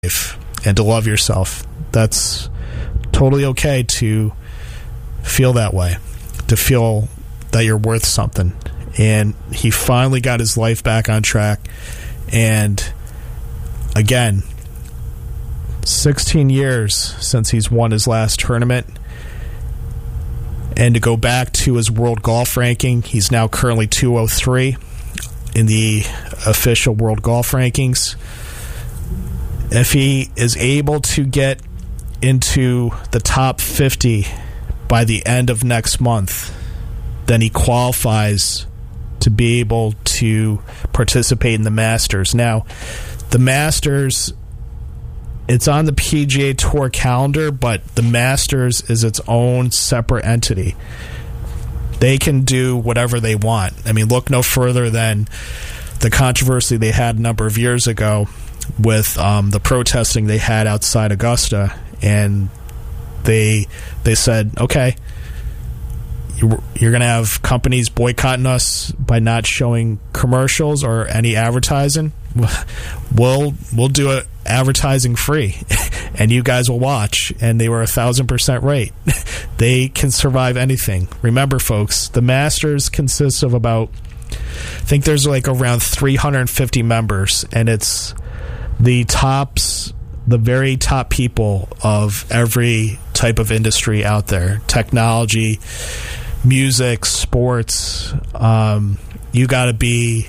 life and to love yourself. That's totally okay to feel that way, to feel that you're worth something. And he finally got his life back on track. And again, 16 years since he's won his last tournament. And to go back to his world golf ranking, he's now currently 203 in the official world golf rankings. If he is able to get into the top 50 by the end of next month, then he qualifies to be able to participate in the Masters. Now, the Masters, it's on the PGA Tour calendar, but the Masters is its own separate entity. They can do whatever they want. I mean, look no further than the controversy they had a number of years ago with the protesting they had outside Augusta, and they said, okay, you're going to have companies boycotting us by not showing commercials or any advertising. We'll do it advertising free, and you guys will watch. And they were 1,000% right. They can survive anything. Remember, folks, the Masters consists of about, I think there's like around 350 members, and it's the very top people of every type of industry out there: technology, music, sports. You got to be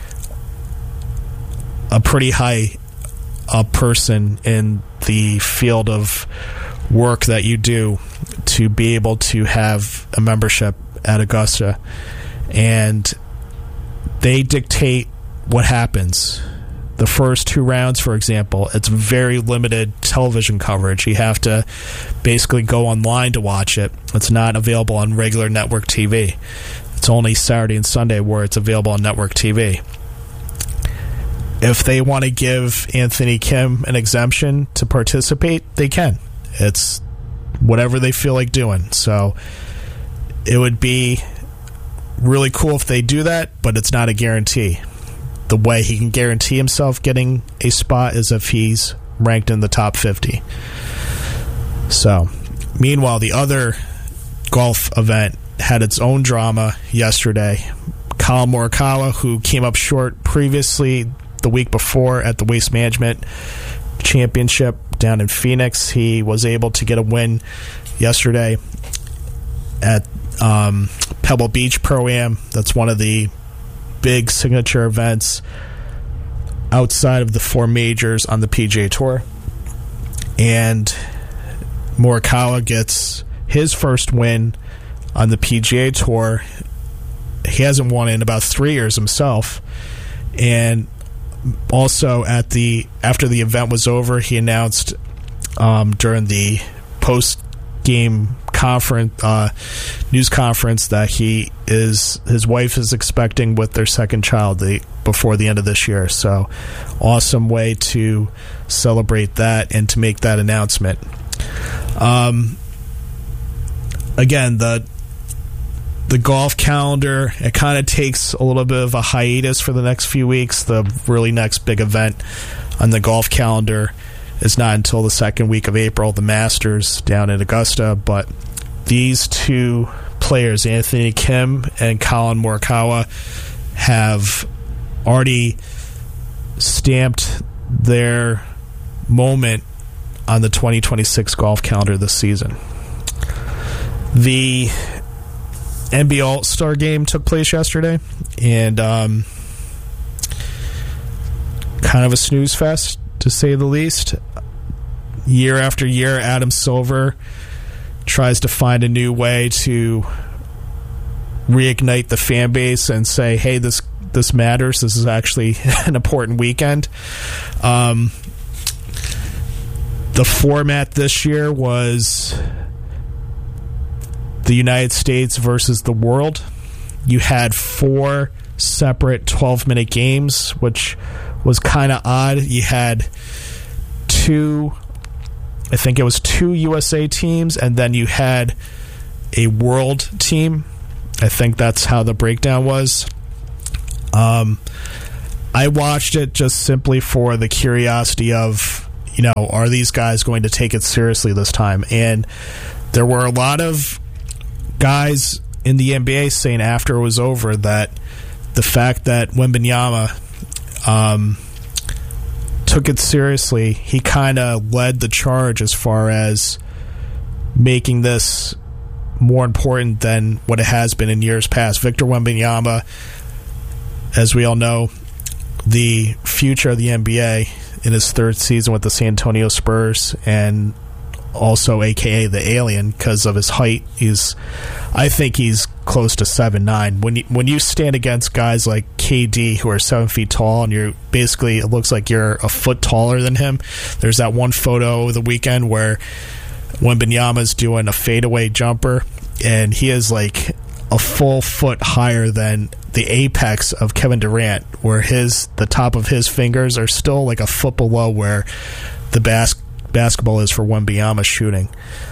a pretty high up person in the field of work that you do to be able to have a membership at Augusta. And they dictate what happens. The first two rounds, for example, it's very limited television coverage. You have to basically go online to watch it. It's not available on regular network TV. It's only Saturday and Sunday where it's available on network TV. If they want to give Anthony Kim an exemption to participate, they can. It's whatever they feel like doing. So it would be really cool if they do that, but it's not a guarantee. The way he can guarantee himself getting a spot is if he's ranked in the top 50. So, meanwhile, the other golf event had its own drama yesterday. Collin Morikawa, who came up short previously the week before at the Waste Management Championship down in Phoenix, he was able to get a win yesterday at Pebble Beach Pro-Am. That's one of the big signature events outside of the four majors on the PGA Tour. And Morikawa gets his first win on the PGA Tour. He hasn't won in about 3 years himself. And also after the event was over, he announced during the post-game news conference that his wife is expecting with their second child before the end of this year. So awesome way to celebrate that and to make that announcement. Again, the golf calendar, it kind of takes a little bit of a hiatus for the next few weeks. The really next big event on the golf calendar is not until the second week of April, the Masters down in Augusta. But these two players, Anthony Kim and Collin Morikawa, have already stamped their moment on the 2026 golf calendar this season. The NBA All-Star Game took place yesterday, and kind of a snooze fest, to say the least. Year after year, Adam Silver tries to find a new way to reignite the fan base and say, hey, this matters. This is actually an important weekend. The format this year was the United States versus the world. You had 4 separate 12-minute games, which was kind of odd. You had 2 USA teams, and then you had a world team. I think that's how the breakdown was. I watched it just simply for the curiosity of, are these guys going to take it seriously this time? And there were a lot of guys in the NBA saying after it was over that the fact that Wembanyama took it seriously, he kind of led the charge as far as making this more important than what it has been in years past. Victor Wembanyama, as we all know, the future of the NBA in his third season with the San Antonio Spurs, and also AKA the alien because of his height. I think he's close to 7'9". When you stand against guys like KD who are 7 feet tall, and it looks like you're a foot taller than him. There's that one photo over the weekend where Wembanyama's doing a fadeaway jumper, and he is like a full foot higher than the apex of Kevin Durant, where the top of his fingers are still like a foot below where the basketball is for Wembanyama shooting.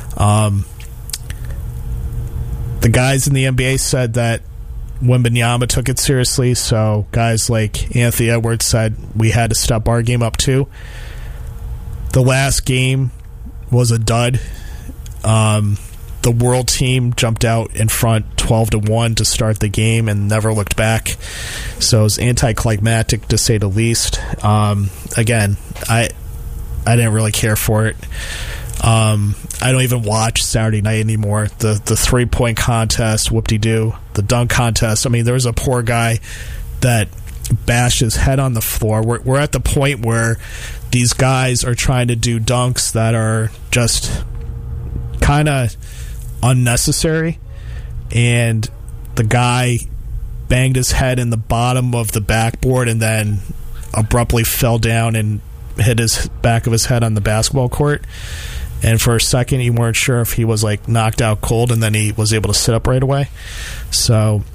The guys in the NBA said that Wembanyama took it seriously, so guys like Anthony Edwards said we had to step our game up too. The last game was a dud. The world team jumped out in front 12-1 to start the game and never looked back. So it was anticlimactic to say the least. Again, I didn't really care for it. I don't even watch Saturday night anymore. The 3-point contest, whoop-de-doo, the dunk contest. I mean, there was a poor guy that bashed his head on the floor. We're at the point where these guys are trying to do dunks that are just kind of unnecessary, and the guy banged his head in the bottom of the backboard and then abruptly fell down and hit his back of his head on the basketball court. And for a second, you weren't sure if he was like knocked out cold, and then he was able to sit up right away. So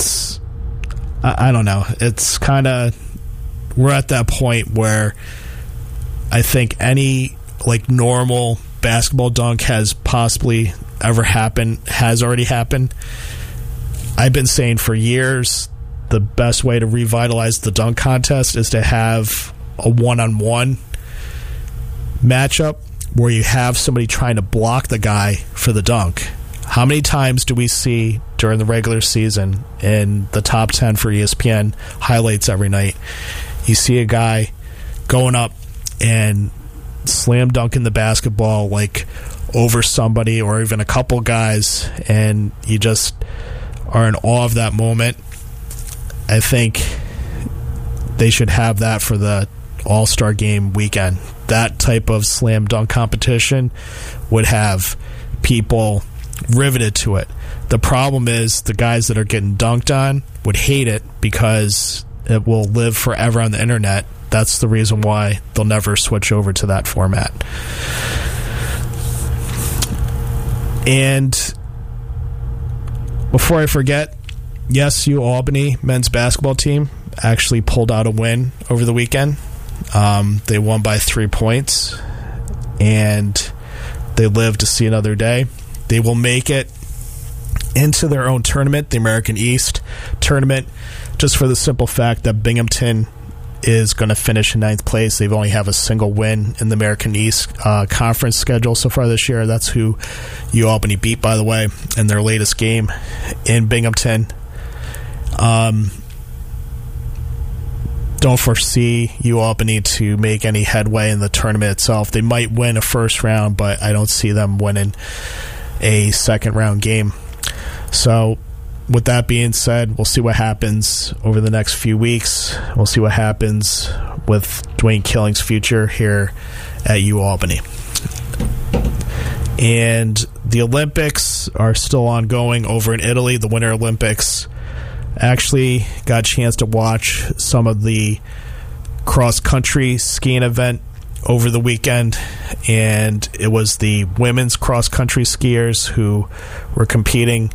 I don't know. It's kind of, we're at that point where I think any like normal basketball dunk has possibly ever happened, has already happened. I've been saying for years the best way to revitalize the dunk contest is to have a one-on-one matchup where you have somebody trying to block the guy for the dunk. How many times do we see during the regular season in the top 10 for ESPN highlights every night? You see a guy going up and slam dunking the basketball like over somebody or even a couple guys, and you just are in awe of that moment. I think they should have that for the All-Star Game weekend. That type of slam dunk competition would have people riveted to it. The problem is the guys that are getting dunked on would hate it because it will live forever on the internet. That's the reason why they'll never switch over to that format. And before I forget, yes, Albany men's basketball team actually pulled out a win over the weekend. They won by 3 points, and they live to see another day. They will make it into their own tournament, the American East tournament, just for the simple fact that Binghamton is going to finish in 9th place. They only have a single win in the American East conference schedule so far this year. That's who Albany beat, by the way, in their latest game in Binghamton. Don't foresee Albany to make any headway in the tournament itself. They might win a first round, but I don't see them winning a second round game. So with that being said, we'll see what happens over the next few weeks. We'll see what happens with Dwayne Killing's future here at Albany. And the Olympics are still ongoing over in Italy. The Winter Olympics. Actually got a chance to watch some of the cross-country skiing event over the weekend, and it was the women's cross-country skiers who were competing.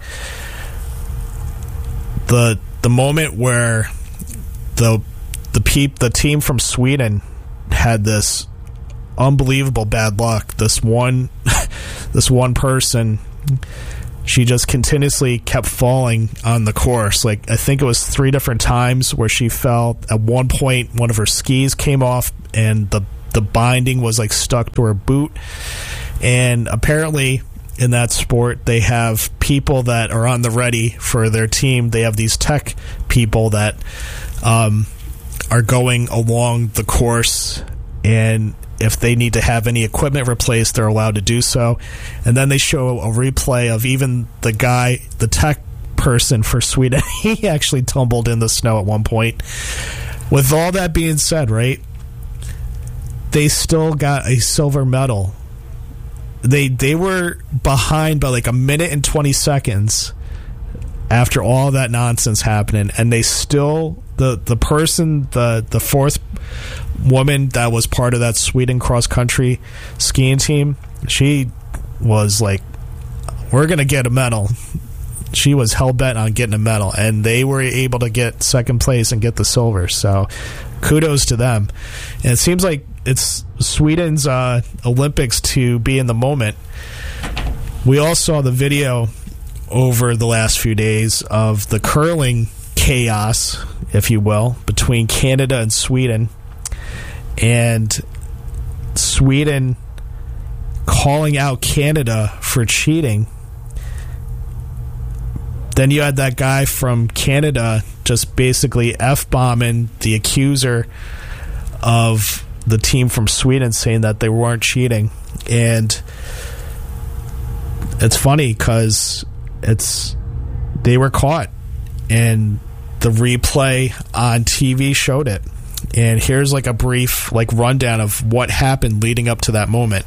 The moment where the team from Sweden had this unbelievable bad luck. This one person, she just continuously kept falling on the course. Like, I think it was 3 different times where she fell. At one point, one of her skis came off, and the the binding was like stuck to her boot. And apparently in that sport, they have people that are on the ready for their team. They have these tech people that are going along the course, and if they need to have any equipment replaced, they're allowed to do so. And then they show a replay of even the guy, the tech person for Sweden. He actually tumbled in the snow at one point. With all that being said, right, they still got a silver medal. They were behind by like a minute and 20 seconds after all that nonsense happening, and they still, the person, the fourth woman that was part of that Sweden cross-country skiing team, she was like, we're going to get a medal. She was hell-bent on getting a medal, and they were able to get second place and get the silver. So kudos to them. And it seems like it's Sweden's Olympics to be in the moment. We all saw the video over the last few days of the curling chaos, if you will, between Canada and Sweden. And Sweden calling out Canada for cheating. Then you had that guy from Canada just basically F-bombing the accuser of the team from Sweden, saying that they weren't cheating. And it's funny because they were caught, and the replay on TV showed it. And here's like a brief rundown of what happened leading up to that moment.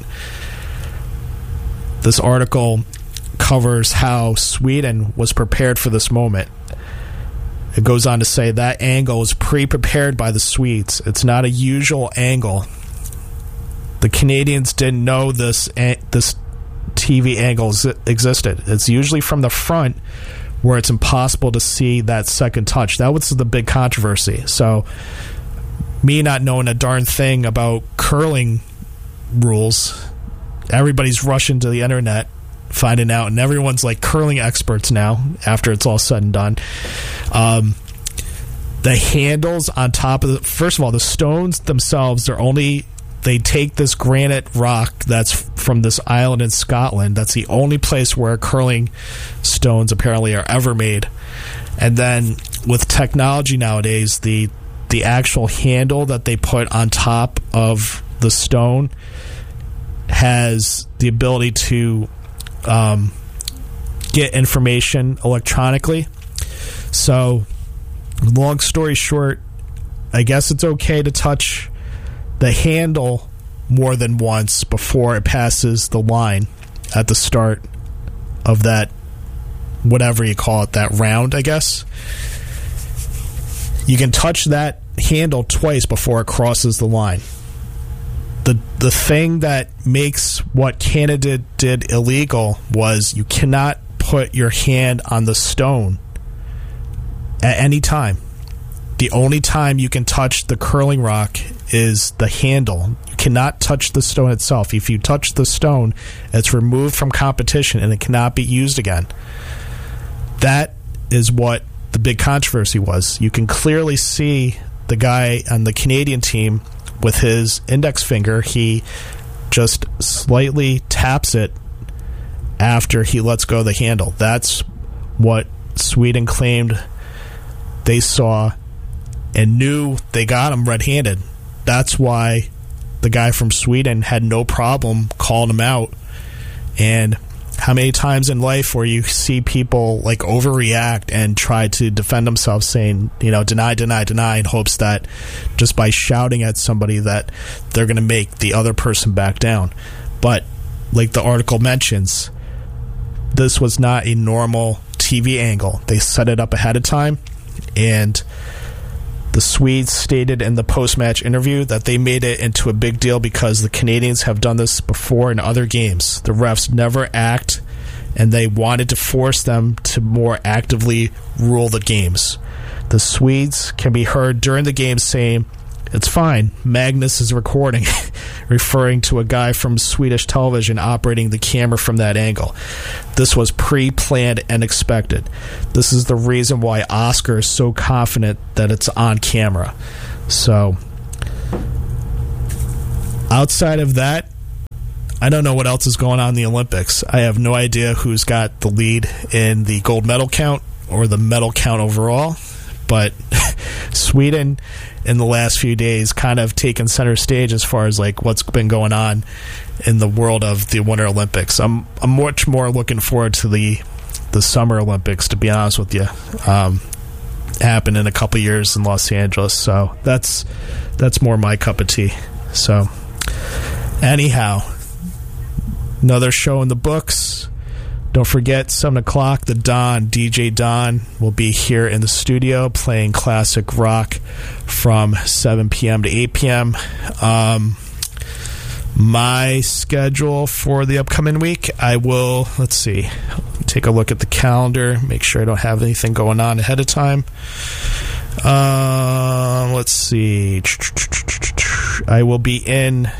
This article covers how Sweden was prepared for this moment. It goes on to say that angle was pre-prepared by the Swedes. It's not a usual angle. The Canadians didn't know this TV angle existed. It's usually from the front, where it's impossible to see that second touch. That was the big controversy. So me not knowing a darn thing about curling rules, everybody's rushing to the internet finding out, and everyone's like curling experts now after it's all said and done. The handles on top of first of all, the stones themselves, they take this granite rock that's from this island in Scotland. That's the only place where curling stones apparently are ever made. And then with technology nowadays, the actual handle that they put on top of the stone has the ability to get information electronically. So, long story short, I guess it's okay to touch the handle more than once before it passes the line at the start of that, whatever you call it, that round, I guess. You can touch that handle twice before it crosses the line. The thing that makes what Canada did illegal was you cannot put your hand on the stone at any time. The only time you can touch the curling rock is the handle. You cannot touch the stone itself. If you touch the stone, it's removed from competition and it cannot be used again. That is what the big controversy was. You can clearly see the guy on the Canadian team with his index finger. He just slightly taps it after he lets go of the handle. That's what Sweden claimed they saw and knew they got him red-handed. That's why the guy from Sweden had no problem calling him out. And how many times in life where you see people like overreact and try to defend themselves, saying, deny, in hopes that just by shouting at somebody that they're going to make the other person back down. But like the article mentions, this was not a normal TV angle. They set it up ahead of time, and the Swedes stated in the post-match interview that they made it into a big deal because the Canadians have done this before in other games. The refs never act, and they wanted to force them to more actively rule the games. The Swedes can be heard during the game saying, "It's fine, Magnus is recording," referring to a guy from Swedish television operating the camera from that angle. This was pre-planned and expected. This is the reason why Oscar is so confident that it's on camera. So, Outside of that, I don't know what else is going on in the Olympics. I have no idea who's got the lead in the gold medal count or the medal count overall, but Sweden in the last few days kind of taken center stage as far as like what's been going on in the world of the Winter Olympics. I'm much more looking forward to the Summer Olympics, to be honest with you. Happen in a couple years in Los Angeles, so that's more my cup of tea. So anyhow, another show in the books. Don't forget, 7 o'clock, the Don, DJ Don, will be here in the studio playing classic rock from 7 p.m. to 8 p.m. My schedule for the upcoming week, I will, let's see, take a look at the calendar, make sure I don't have anything going on ahead of time. Let's see. I will be in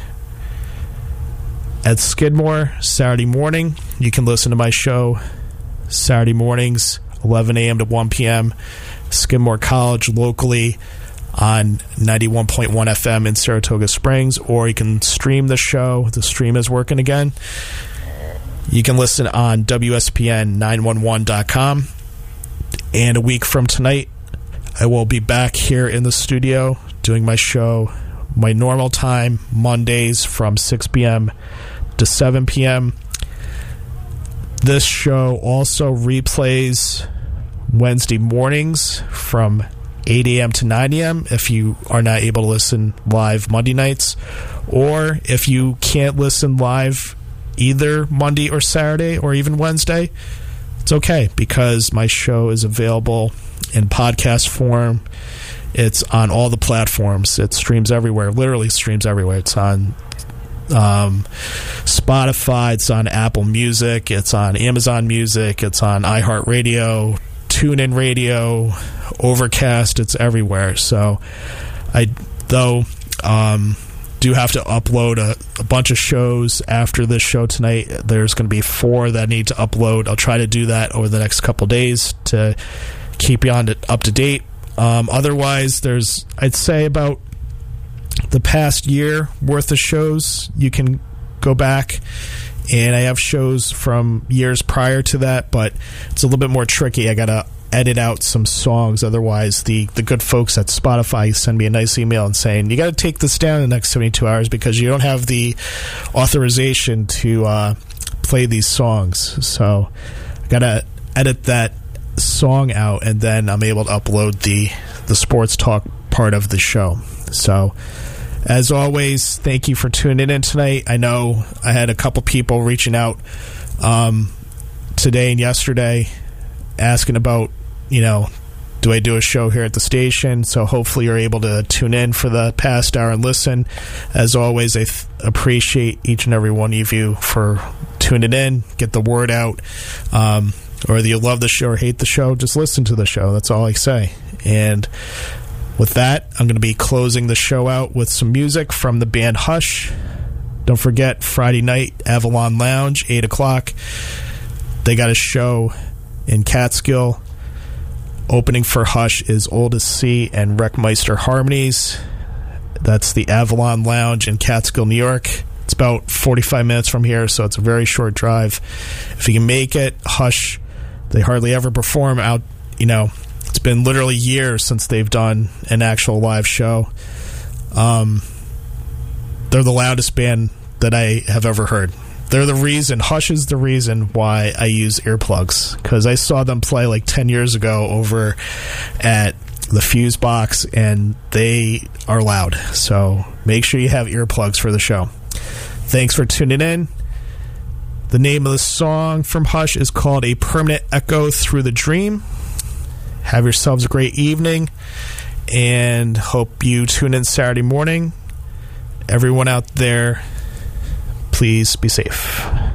at Skidmore Saturday morning. You can listen to my show Saturday mornings, 11 a.m. to 1 p.m. Skidmore College locally on 91.1 FM in Saratoga Springs, or you can stream the show. The stream is working again. You can listen on WSPN911.com. And a week from tonight, I will be back here in the studio doing my show, my normal time, Mondays from 6 p.m. to 7 p.m. This show also replays Wednesday mornings from 8 a.m. to 9 a.m. if you are not able to listen live Monday nights, or if you can't listen live either Monday or Saturday or even Wednesday, it's okay, because my show is available in podcast form. It's on all the platforms. It streams everywhere, literally streams everywhere. It's on Spotify, it's on Apple Music, it's on Amazon Music, it's on iHeartRadio, TuneIn Radio, Overcast, it's everywhere. So I do have to upload a bunch of shows after this show tonight. There's going to be 4 that I need to upload. I'll try to do that over the next couple days to keep you up to date. Otherwise, there's, I'd say, about the past year worth of shows. You can go back, and I have shows from years prior to that, but it's a little bit more tricky. I gotta edit out some songs. Otherwise, the good folks at Spotify send me a nice email and saying, you gotta take this down in the next 72 hours because you don't have the authorization to play these songs. So I gotta edit that song out, and then I'm able to upload the sports talk part of the show. So as always, thank you for tuning in tonight. I know I had a couple people reaching out today and yesterday asking about, do I do a show here at the station? So hopefully you're able to tune in for the past hour and listen. As always, I appreciate each and every one of you for tuning in. Get the word out. Whether you love the show or hate the show, just listen to the show. That's all I say. And with that, I'm going to be closing the show out with some music from the band Hush. Don't forget, Friday night, Avalon Lounge, 8 o'clock. They got a show in Catskill. Opening for Hush is Old as Sea and Wreckmeister Harmonies. That's the Avalon Lounge in Catskill, New York. It's about 45 minutes from here, so it's a very short drive. If you can make it, Hush, they hardly ever perform out, it's been literally years since they've done an actual live show. They're the loudest band that I have ever heard. They're the reason, Hush is the reason why I use earplugs, because I saw them play like 10 years ago over at the Fuse Box, and they are loud. So make sure you have earplugs for the show. Thanks for tuning in. The name of the song from Hush is called A Permanent Echo Through the Dream. Have yourselves a great evening, and hope you tune in Saturday morning. Everyone out there, please be safe.